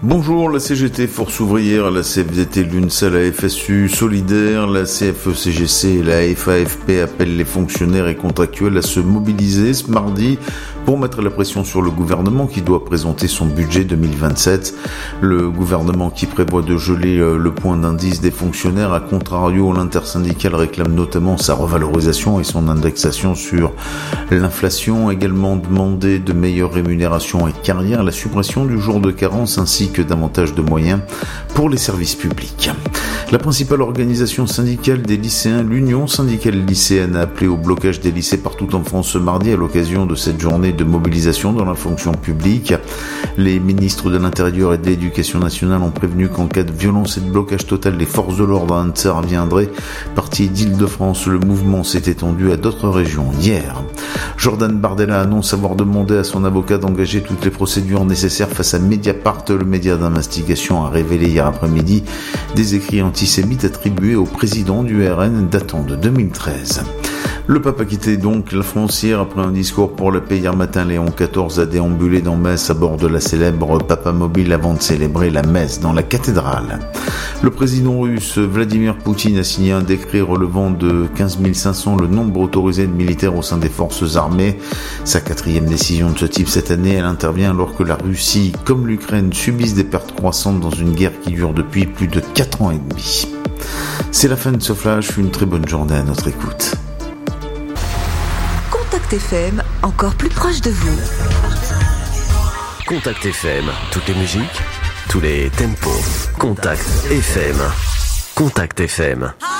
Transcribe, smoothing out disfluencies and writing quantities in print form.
Bonjour, la CGT, Force ouvrière, la CFDT, l'UNSA, la FSU, Solidaire, la CFE-CGC et la FAFP appellent les fonctionnaires et contractuels à se mobiliser ce mardi pour mettre la pression sur le gouvernement qui doit présenter son budget 2027. Le gouvernement qui prévoit de geler le point d'indice des fonctionnaires, à contrario, l'intersyndicale réclame notamment sa revalorisation et son indexation sur l'inflation, également demandé de meilleures rémunérations et carrières, la suppression du jour de carence ainsi que davantage de moyens pour les services publics. La principale organisation syndicale des lycéens, l'Union syndicale lycéenne, a appelé au blocage des lycées partout en France ce mardi à l'occasion de cette journée de mobilisation dans la fonction publique. Les ministres de l'Intérieur et de l'Éducation nationale ont prévenu qu'en cas de violence et de blocage total, les forces de l'ordre interviendraient. Parti d'Île-de-France, le mouvement s'est étendu à d'autres régions hier. Jordan Bardella annonce avoir demandé à son avocat d'engager toutes les procédures nécessaires face à Mediapart. Le média d'investigation a révélé hier après-midi des écrits antisémites attribués au président du RN datant de 2013. Le pape a quitté donc la France hier après un discours pour la paix. Hier matin, Léon XIV a déambulé dans Metz à bord de la célèbre Papamobile avant de célébrer la messe dans la cathédrale. Le président russe Vladimir Poutine a signé un décret relevant de 15 500 le nombre autorisé de militaires au sein des forces armées. Sa 4e décision de ce type cette année, elle intervient alors que la Russie, comme l'Ukraine, subissent des pertes croissantes dans une guerre qui dure depuis plus de 4 ans et demi. C'est la fin de ce flash, une très bonne journée à notre écoute. Contact FM, encore plus proche de vous. Contact FM, toutes les musiques, tous les tempos. Contact FM. Contact FM.